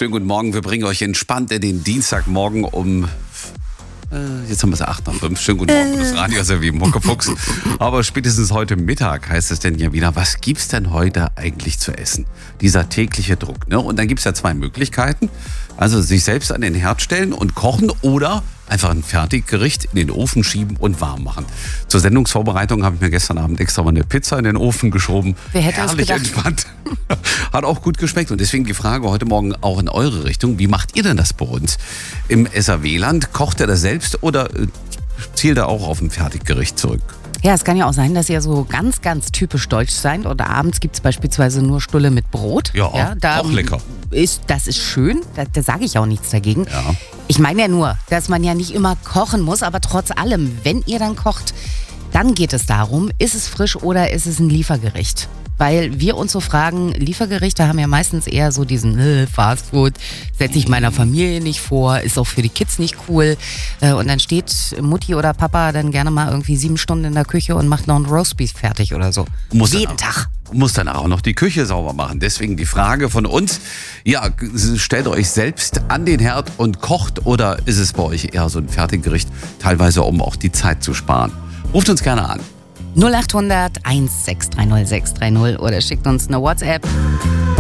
Schönen guten Morgen, wir bringen euch entspannt in den Dienstagmorgen um... Jetzt haben wir es 8 nach 5. Schönen guten Morgen, das Radio ist ja wie Muckefuchs. Aber spätestens heute Mittag heißt es denn ja wieder, was gibt's denn heute eigentlich zu essen? Dieser tägliche Druck. Ne? Und dann gibt's ja zwei Möglichkeiten. Also sich selbst an den Herd stellen und kochen oder einfach ein Fertiggericht in den Ofen schieben und warm machen. Zur Sendungsvorbereitung habe ich mir gestern Abend extra mal eine Pizza in den Ofen geschoben. Wer hätte es gedacht? Entspannt. Hat auch gut geschmeckt. Und deswegen die Frage heute Morgen auch in eure Richtung. Wie macht ihr denn das bei uns im SAW-Land? Kocht ihr das selbst oder zielt ihr auch auf ein Fertiggericht zurück? Ja, es kann ja auch sein, dass ihr so ganz, ganz typisch deutsch seid. Oder abends gibt es beispielsweise nur Stulle mit Brot. Ja, auch lecker. Das ist schön, da sage ich auch nichts dagegen. Ja. Ich meine ja nur, dass man ja nicht immer kochen muss, aber trotz allem, wenn ihr dann kocht, dann geht es darum, ist es frisch oder ist es ein Liefergericht? Weil wir uns so fragen, Liefergerichte haben ja meistens eher so diesen Fastfood, setze ich meiner Familie nicht vor, ist auch für die Kids nicht cool. Und dann steht Mutti oder Papa dann gerne mal irgendwie 7 Stunden in der Küche und macht noch ein Roastbeef fertig oder so. Jeden Tag. Muss dann auch noch die Küche sauber machen. Deswegen die Frage von uns, ja, stellt euch selbst an den Herd und kocht oder ist es bei euch eher so ein Fertiggericht, teilweise um auch die Zeit zu sparen? Ruft uns gerne an. 0800 1630630 oder schickt uns eine WhatsApp.